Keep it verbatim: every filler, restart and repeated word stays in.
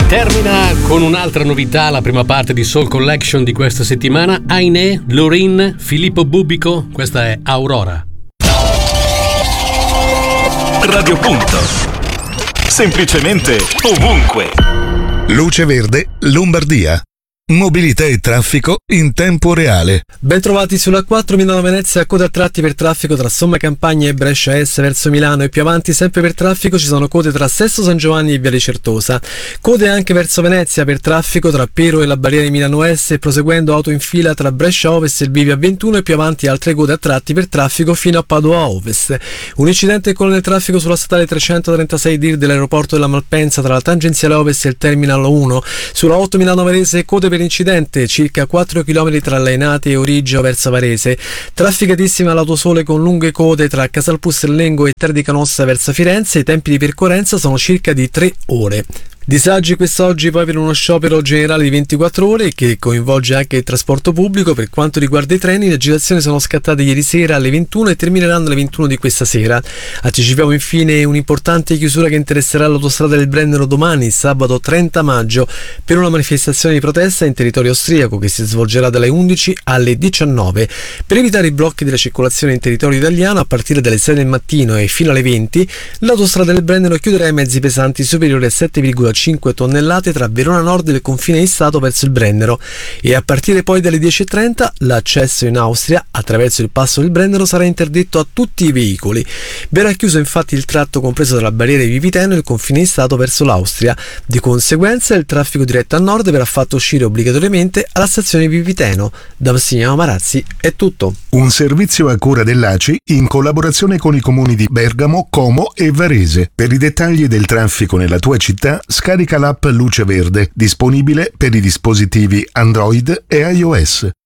Termina con un'altra novità la prima parte di Soul Collection di questa settimana. Ainé, Lorin, Filippo Bubico, questa è Aurora. Radio Punto. Semplicemente ovunque. Luce Verde, Lombardia. Mobilità e traffico in tempo reale. Bentrovati sulla quattro Milano-Venezia, code a tratti per traffico tra Somma Campagna e Brescia Est verso Milano, e più avanti sempre per traffico ci sono code tra Sesto San Giovanni e Viale Certosa. Code anche verso Venezia per traffico tra Pero e la barriera di Milano Est, e proseguendo auto in fila tra Brescia Ovest e il Bivio A ventuno, e più avanti altre code a tratti per traffico fino a Padova Ovest. Un incidente con il traffico sulla statale trecentotrentasei D I R dell'aeroporto della Malpensa tra la tangenziale Ovest e il Terminal uno. Sulla otto Milano Varese code per incidente, circa quattro chilometri tra Lainate e Origio verso Varese. Trafficatissima l'Autosole con lunghe code tra Casalpustellengo e Terra di Canossa verso Firenze. I tempi di percorrenza sono circa di tre ore. Disagi quest'oggi poi per uno sciopero generale di ventiquattro ore che coinvolge anche il trasporto pubblico. Per quanto riguarda i treni, le agitazioni sono scattate ieri sera alle ventuno e termineranno alle ventuno di questa sera. Anticipiamo infine un'importante chiusura che interesserà l'autostrada del Brennero domani, sabato trenta maggio, per una manifestazione di protesta in territorio austriaco che si svolgerà dalle undici alle diciannove. Per evitare i blocchi della circolazione in territorio italiano, a partire dalle sei del mattino e fino alle venti, l'autostrada del Brennero chiuderà i mezzi pesanti superiori a sette virgola cinque tonnellate tra Verona Nord e il confine di Stato verso il Brennero, e a partire poi dalle dieci e trenta l'accesso in Austria attraverso il passo del Brennero sarà interdetto a tutti i veicoli. Verrà chiuso infatti il tratto compreso tra la barriera di Viviteno e il confine di Stato verso l'Austria. Di conseguenza il traffico diretto a nord verrà fatto uscire obbligatoriamente alla stazione di Viviteno. Da Massimiliano Marazzi è tutto. Un servizio a cura dell'A C I in collaborazione con i comuni di Bergamo, Como e Varese. Per i dettagli del traffico nella tua città scarica l'app Luce Verde, disponibile per i dispositivi Android e iOS.